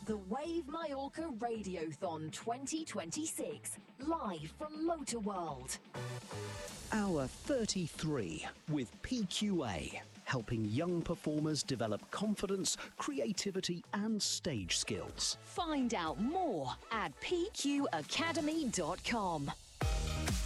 The Wave Mallorca Radiothon 2026, live from Motor World. Hour 33 with PQA, helping young performers develop confidence, creativity and stage skills. Find out more at pqacademy.com.